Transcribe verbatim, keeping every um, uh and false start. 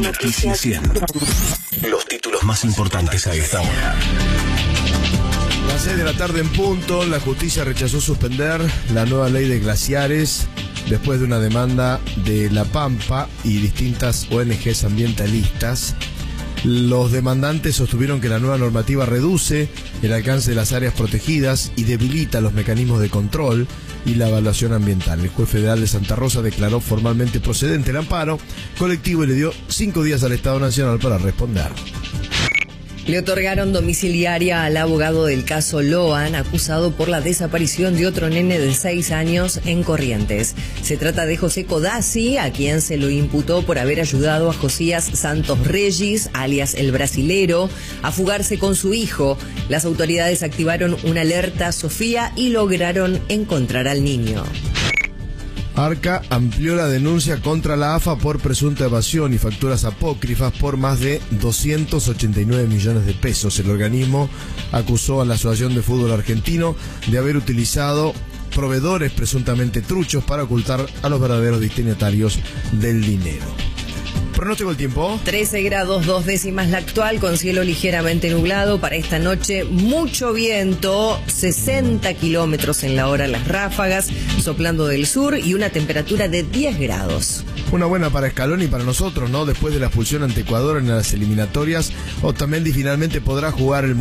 Noticias cien. Los títulos más importantes a esta hora. A las seis de la tarde en punto, la justicia rechazó suspender la nueva ley de glaciares después de una demanda de La Pampa y distintas O N Ges ambientalistas. Los demandantes sostuvieron que la nueva normativa reduce el alcance de las áreas protegidas y debilita los mecanismos de control y la evaluación ambiental. El juez federal de Santa Rosa declaró formalmente procedente el amparo colectivo y le dio cinco días al Estado Nacional para responder. Le otorgaron domiciliaria al abogado del caso Loan, acusado por la desaparición de otro nene de seis años en Corrientes. Se trata de José Codazzi, a quien se lo imputó por haber ayudado a Josías Santos Regis, alias el brasilero, a fugarse con su hijo. Las autoridades activaron una alerta Sofía y lograron encontrar al niño. Arca amplió la denuncia contra la A F A por presunta evasión y facturas apócrifas por más de doscientos ochenta y nueve millones de pesos. El organismo acusó a la Asociación de Fútbol Argentino de haber utilizado proveedores presuntamente truchos para ocultar a los verdaderos destinatarios del dinero. Pronóstico del tiempo. trece grados, dos décimas la actual, con cielo ligeramente nublado. Para esta noche, mucho viento, sesenta kilómetros en la hora las ráfagas, soplando del sur y una temperatura de diez grados. Una buena para Scaloni y para nosotros, ¿no? Después de la expulsión ante Ecuador en las eliminatorias, Otamendi finalmente podrá jugar el